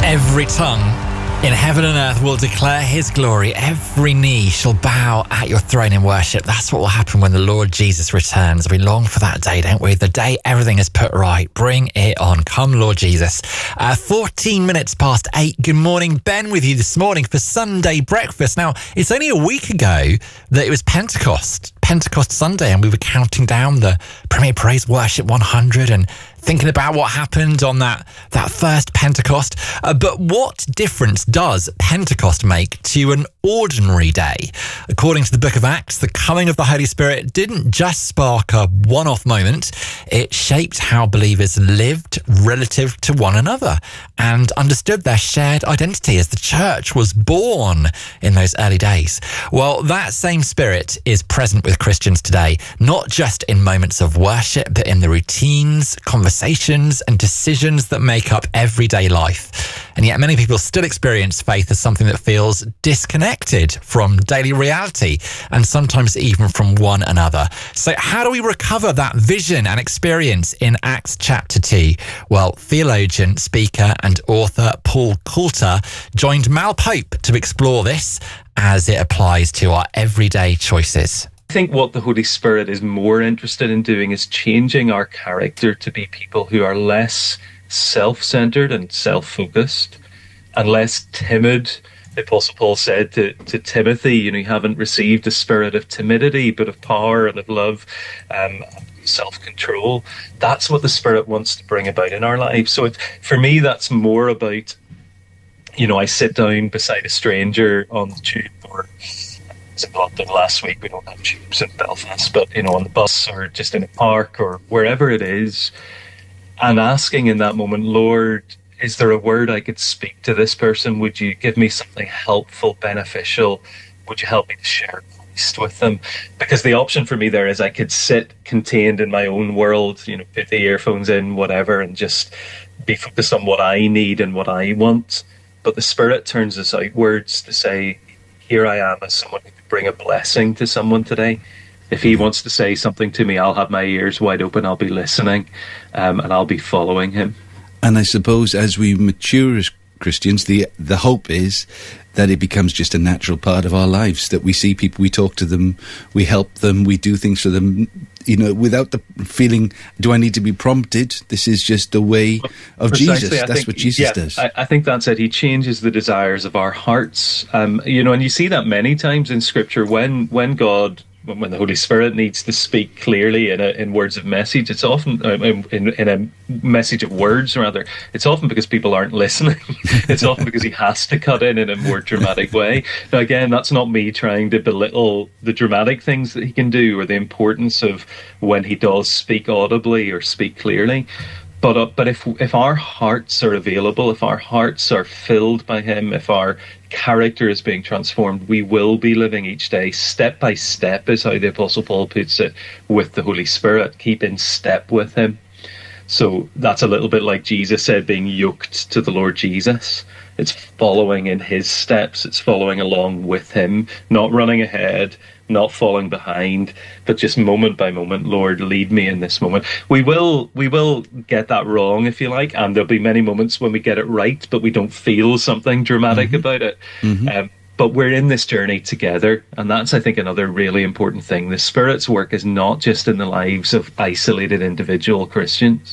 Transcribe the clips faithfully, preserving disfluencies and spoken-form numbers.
Every tongue in heaven and earth will declare his glory. Every knee shall bow at your throne in worship. That's what will happen when the Lord Jesus returns. We long for that day, don't we? The day everything is put right. Bring it on. Come, Lord Jesus. Uh, fourteen minutes past eight. Good morning. Ben with you this morning for Sunday breakfast. Now, it's only a week ago that it was Pentecost. Pentecost Sunday, and we were counting down the Premier Praise Worship one hundred and thinking about what happened on that, that first Pentecost. Uh, but what difference does Pentecost make to an ordinary day? According to the book of Acts, the coming of the Holy Spirit didn't just spark a one-off moment. It shaped how believers lived relative to one another and understood their shared identity as the church was born in those early days. Well, that same spirit is present with Christians today, not just in moments of worship, but in the routines, conversations and decisions that make up everyday life. And yet many people still experience faith as something that feels disconnected from daily reality and sometimes even from one another. So how do we recover that vision and experience in Acts chapter two? Well, theologian, speaker and author Paul Coulter joined Mal Pope to explore this as it applies to our everyday choices. I think what the Holy Spirit is more interested in doing is changing our character to be people who are less self-centered and self-focused and less timid. The Apostle Paul said to, to Timothy, you know, you haven't received a spirit of timidity, but of power and of love, um, self-control. That's what the Spirit wants to bring about in our lives. So it, for me, that's more about, you know, I sit down beside a stranger on the tube or in London last week. We don't have tubes in Belfast, but you know, on the bus or just in a park or wherever it is, and asking in that moment, Lord, is there a word I could speak to this person? Would you give me something helpful, beneficial? Would you help me to share Christ with them? Because the option for me there is I could sit contained in my own world, you know, put the earphones in, whatever, and just be focused on what I need and what I want. But the Spirit turns us outwards to say, here I am as someone who could bring a blessing to someone today. If he wants to say something to me, I'll have my ears wide open, I'll be listening, um, and I'll be following him. And I suppose as we mature as Christians, the the hope is that it becomes just a natural part of our lives, that we see people, we talk to them, we help them, we do things for them, you know, without the feeling, do I need to be prompted? This is just the way of Precisely, Jesus. I that's think, what Jesus yeah, does. I, I think that's it. He changes the desires of our hearts. Um, you know, and you see that many times in Scripture when, when God... when the Holy Spirit needs to speak clearly in a, in words of message, it's often uh, in, in a message of words rather. It's often because people aren't listening. It's often because he has to cut in in a more dramatic way. Now, again, that's not me trying to belittle the dramatic things that he can do or the importance of when he does speak audibly or speak clearly. But uh, but if if our hearts are available, if our hearts are filled by him, if our character is being transformed, we will be living each day step by step, is how the Apostle Paul puts it, with the Holy Spirit. Keep in step with him. So that's a little bit like Jesus said, being yoked to the Lord Jesus. It's following in his steps. It's following along with him, not running ahead, not falling behind, but just moment by moment, Lord, lead me in this moment. We will we will get that wrong, if you like, and there'll be many moments when we get it right, but we don't feel something dramatic mm-hmm. about it. Mm-hmm. Um, but we're in this journey together, and that's, I think, another really important thing. The Spirit's work is not just in the lives of isolated individual Christians.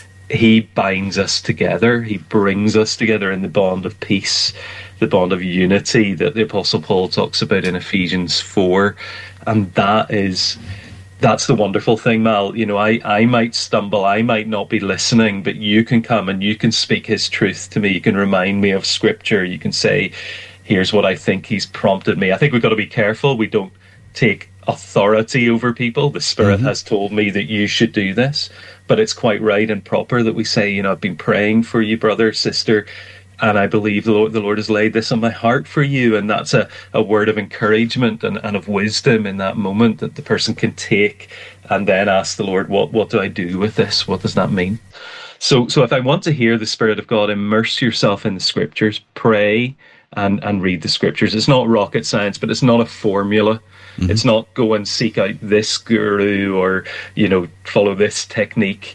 He binds us together. He brings us together in the bond of peace, the bond of unity that the Apostle Paul talks about in Ephesians four. And that is, that's the wonderful thing, Mal. You know, I, I might stumble, I might not be listening, but you can come and you can speak his truth to me. You can remind me of Scripture. You can say, here's what I think he's prompted me. I think we've got to be careful. We don't take authority over people. The Spirit mm-hmm. has told me that you should do this. But it's quite right and proper that we say, you know, I've been praying for you, brother, sister, and I believe the Lord, the Lord has laid this on my heart for you. And that's a, a word of encouragement and, and of wisdom in that moment that the person can take and then ask the Lord, what, what do I do with this? What does that mean? So, so if I want to hear the Spirit of God, immerse yourself in the Scriptures, pray and, and read the Scriptures. It's not rocket science, but it's not a formula. Mm-hmm. It's not go and seek out this guru or, you know, follow this technique.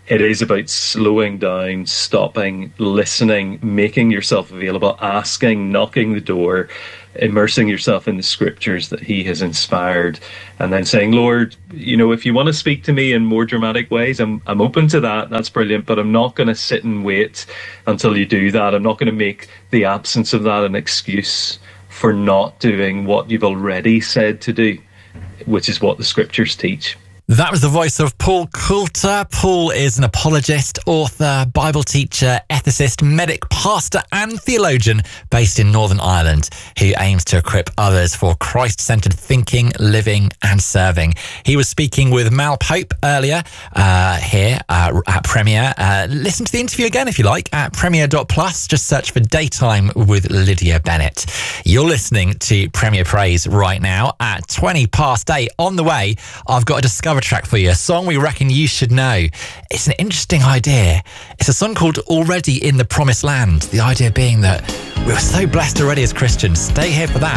It is about slowing down, stopping, listening, making yourself available, asking, knocking the door, immersing yourself in the scriptures that he has inspired, and then saying, Lord, you know, if you want to speak to me in more dramatic ways, I'm I'm open to that. That's brilliant, but I'm not going to sit and wait until you do that. I'm not going to make the absence of that an excuse for not doing what you've already said to do, which is what the scriptures teach. That was the voice of Paul Coulter. Paul is an apologist, author, Bible teacher, ethicist, medic, pastor and theologian based in Northern Ireland who aims to equip others for Christ-centered thinking, living and serving. He was speaking with Mal Pope earlier uh, here uh, at Premier. Uh, listen to the interview again if you like at premier dot plus. Just search for Daytime with Lydia Bennett. You're listening to Premier Praise right now at twenty past eight. On the way, I've got a Discover track for you, a song we reckon you should know. It's an interesting idea. It's a song called Already in the Promised Land. The idea being that we're so blessed already as Christians. Stay here for that.